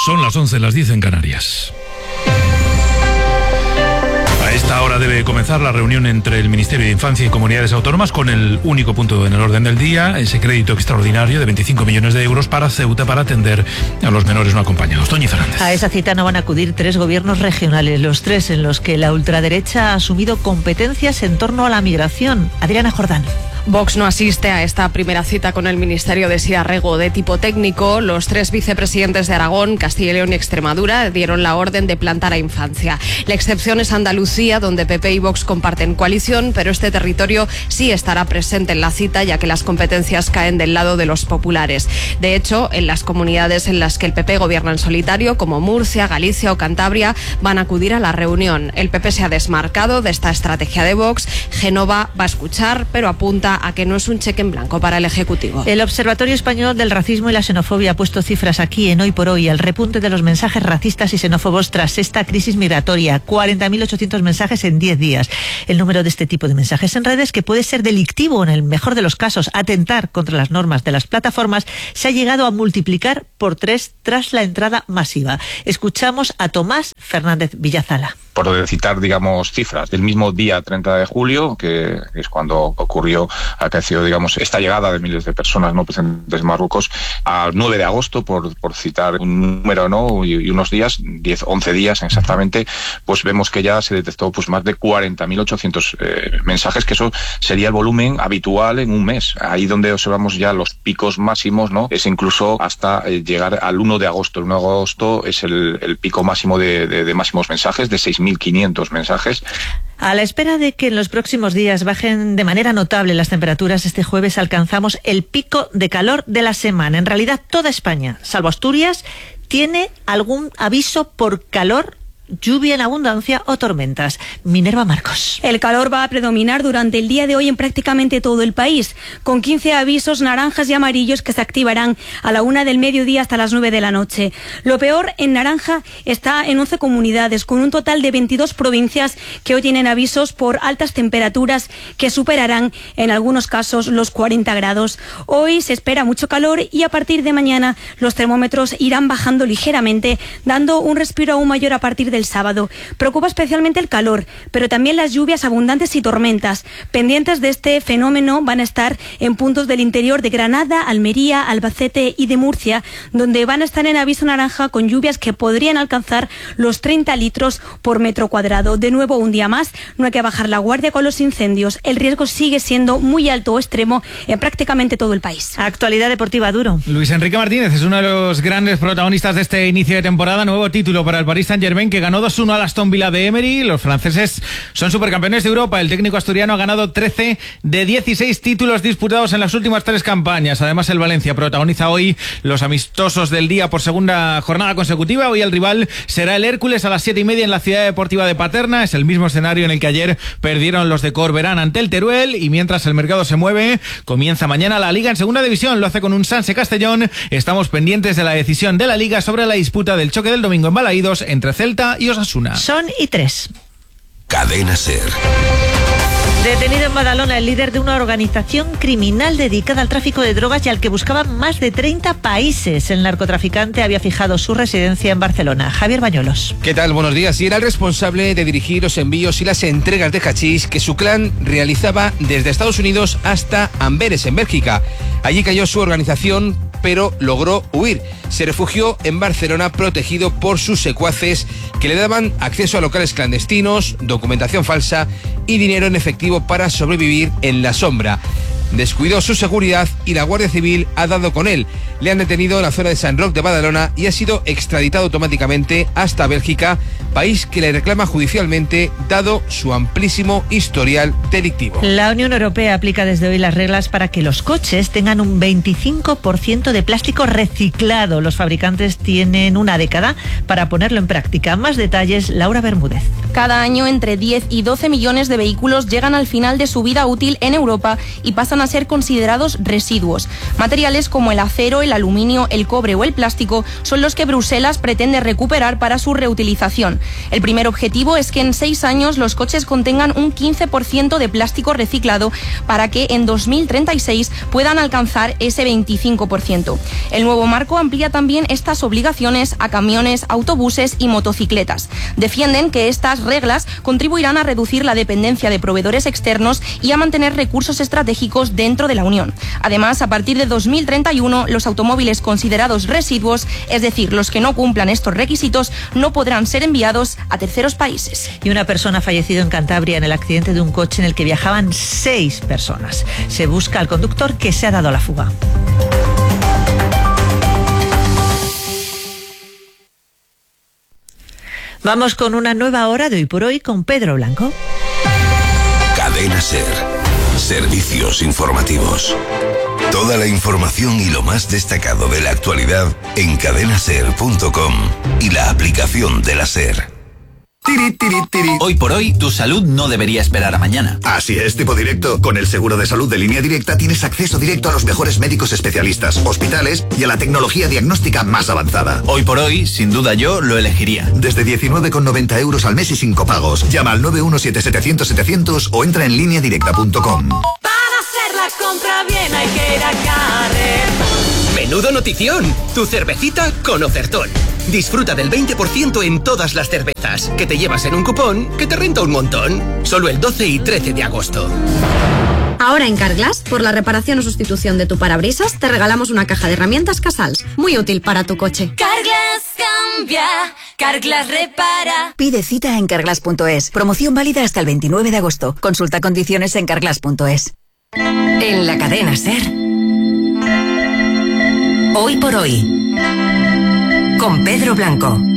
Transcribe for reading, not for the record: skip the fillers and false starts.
Son las 11, las 10 en Canarias. A esta hora debe comenzar la reunión entre el Ministerio de Infancia y Comunidades Autónomas con el único punto en el orden del día, ese crédito extraordinario de 25 millones de euros para Ceuta para atender a los menores no acompañados. Toñi Fernández. A esa cita no van a acudir 3 gobiernos regionales, los 3 en los que la ultraderecha ha asumido competencias en torno a la migración. Adriana Jordán. Vox no asiste a esta primera cita con el Ministerio de Sidarrego de tipo técnico. Los 3 vicepresidentes de Aragón, Castilla y León y Extremadura dieron la orden de plantar a infancia. La excepción es Andalucía, donde PP y Vox comparten coalición, pero este territorio sí estará presente en la cita, ya que las competencias caen del lado de los populares. De hecho, en las comunidades en las que el PP gobierna en solitario, como Murcia, Galicia o Cantabria, van a acudir a la reunión. El PP se ha desmarcado de esta estrategia de Vox. Génova va a escuchar, pero apunta a que no es un cheque en blanco para el Ejecutivo. El Observatorio Español del Racismo y la Xenofobia ha puesto cifras aquí en Hoy por Hoy al repunte de los mensajes racistas y xenófobos tras esta crisis migratoria. 40.800 mensajes en 10 días. El número de este tipo de mensajes en redes, que puede ser delictivo en el mejor de los casos, atentar contra las normas de las plataformas, se ha llegado a multiplicar por 3 tras la entrada masiva. Escuchamos a Tomás Fernández Villazala. Por citar, digamos, cifras del mismo día 30 de julio, que es cuando ocurrió, acaeció, digamos, esta llegada de miles de personas no presentes en Marruecos, a 9 de agosto, por citar un número, ¿no? Y unos días, 11 días exactamente, pues vemos que ya se detectó pues más de 40.800 mensajes, que eso sería el volumen habitual en un mes. Ahí donde observamos ya los picos máximos, ¿no? Es incluso hasta llegar al 1 de agosto. El 1 de agosto es el pico máximo de máximos mensajes, de 6.500 mensajes. A la espera de que en los próximos días bajen de manera notable las temperaturas, este jueves alcanzamos el pico de calor de la semana. En realidad, toda España, salvo Asturias, tiene algún aviso por calor, lluvia en abundancia o tormentas. Minerva Marcos. El calor va a predominar durante el día de hoy en prácticamente todo el país, con 15 avisos naranjas y amarillos que se activarán a la 1 del mediodía hasta las 9 de la noche. Lo peor, en naranja, está en 11 comunidades, con un total de 22 provincias que hoy tienen avisos por altas temperaturas que superarán en algunos casos los 40 grados. Hoy se espera mucho calor y a partir de mañana los termómetros irán bajando ligeramente, dando un respiro aún mayor a partir del sábado. Preocupa especialmente el calor, pero también las lluvias abundantes y tormentas. Pendientes de este fenómeno van a estar en puntos del interior de Granada, Almería, Albacete y de Murcia, donde van a estar en aviso naranja con lluvias que podrían alcanzar los 30 litros por metro cuadrado. De nuevo, un día más, no hay que bajar la guardia con los incendios. El riesgo sigue siendo muy alto o extremo en prácticamente todo el país. Actualidad deportiva, Duro. Luis Enrique Martínez es uno de los grandes protagonistas de este inicio de temporada. Nuevo título para el Paris Saint-Germain, que ganó 2-1 al Aston Villa de Emery. Los franceses son supercampeones de Europa. El técnico asturiano ha ganado 13 de 16 títulos disputados en las últimas 3 campañas. Además, el Valencia protagoniza hoy los amistosos del día por segunda jornada consecutiva. Hoy el rival será el Hércules a las 7:30 en la Ciudad Deportiva de Paterna. Es el mismo escenario en el que ayer perdieron los de Corberán ante el Teruel. Y mientras el mercado se mueve, comienza mañana la Liga en segunda división. Lo hace con un Sanse Castellón. Estamos pendientes de la decisión de la Liga sobre la disputa del choque del domingo en Balaídos entre Celta y Osasuna. Son y 3. Cadena SER. Detenido en Badalona el líder de una organización criminal dedicada al tráfico de drogas y al que buscaban más de 30 países. El narcotraficante había fijado su residencia en Barcelona. Javier Bañuelos. ¿Qué tal? Buenos días. Y era el responsable de dirigir los envíos y las entregas de hachís que su clan realizaba desde Estados Unidos hasta Amberes, en Bélgica. Allí cayó su organización, pero logró huir. Se refugió en Barcelona protegido por sus secuaces que le daban acceso a locales clandestinos, documentación falsa y dinero en efectivo para sobrevivir en la sombra. Descuidó su seguridad y la Guardia Civil ha dado con él. Le han detenido en la zona de San Roc de Badalona y ha sido extraditado automáticamente hasta Bélgica, país que le reclama judicialmente dado su amplísimo historial delictivo. La Unión Europea aplica desde hoy las reglas para que los coches tengan un 25% de plástico reciclado. Los fabricantes tienen una década para ponerlo en práctica. Más detalles, Laura Bermúdez. Cada año entre 10 y 12 millones de vehículos llegan al final de su vida útil en Europa y pasan pasan a ser considerados residuos. Materiales como el acero, el aluminio, el cobre o el plástico son los que Bruselas pretende recuperar para su reutilización. El primer objetivo es que en 6 años los coches contengan un 15% de plástico reciclado para que en 2036 puedan alcanzar ese 25%. El nuevo marco amplía también estas obligaciones a camiones, autobuses y motocicletas. Defienden que estas reglas contribuirán a reducir la dependencia de proveedores externos y a mantener recursos estratégicos dentro de la Unión. Además, a partir de 2031, los automóviles considerados residuos, es decir, los que no cumplan estos requisitos, no podrán ser enviados a terceros países. Y una persona ha fallecido en Cantabria en el accidente de un coche en el que viajaban 6 personas. Se busca al conductor, que se ha dado a la fuga. Vamos con una nueva hora de Hoy por Hoy con Pedro Blanco. Cadena SER. Servicios informativos. Toda la información y lo más destacado de la actualidad en cadenaser.com y la aplicación de la SER. Hoy por hoy, tu salud no debería esperar a mañana. Así es, tipo directo. Con el seguro de salud de Línea Directa tienes acceso directo a los mejores médicos especialistas, hospitales y a la tecnología diagnóstica más avanzada. Hoy por hoy, sin duda yo lo elegiría. Desde 19,90 euros al mes y sin copagos. Llama al 917-700-700 o entra en lineadirecta.com. Para hacer la compra bien hay que ir a Carrefour. ¡Menudo notición! Tu cervecita con ofertón. Disfruta del 20% en todas las cervezas, que te llevas en un cupón que te renta un montón. Solo el 12 y 13 de agosto. Ahora en Carglass, por la reparación o sustitución de tu parabrisas, te regalamos una caja de herramientas Casals. Muy útil para tu coche. Carglass cambia, Carglass repara. Pide cita en carglass.es. Promoción válida hasta el 29 de agosto. Consulta condiciones en carglass.es. En la cadena SER. Hoy por hoy. Con Pedro Blanco.